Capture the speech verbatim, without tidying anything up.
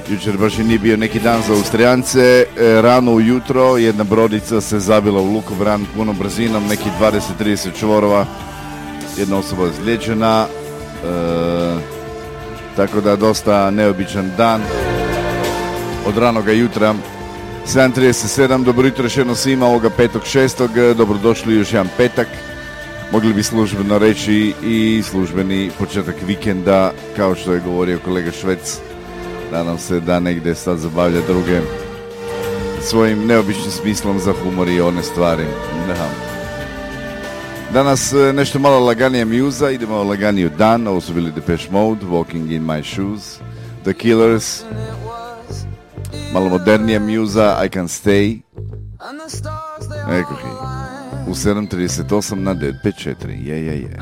Jučer baš i nije bio neki dan za Austrijance. E, rano ujutro jedna brodica se zabila u lukobran punom brzinom, neki dvadeset do trideset čvorova. Jedna osoba je ozlijeđena. E, tako da dosta neobičan dan. Od ranoga jutra. sedam trideset sedam, dobro jutro još jedno svima ovoga petog šestog. Dobrodošli još jedan petak. Mogli bi službeno reći i službeni početak vikenda, kao što je govorio kolega Švec. Nadam se da negdje sad zabavlja druge svojim neobičnim smislom za humor i one stvari. Da. Danas nešto malo laganija mjuza, idemo u laganiju dan. Ovo su bili Depeche Mode, Walking in my shoes, The Killers. Malo modernija mjuza, I Can Stay. Eko hi. U sedam trideset osam na devet pet četiri. Je, je, je.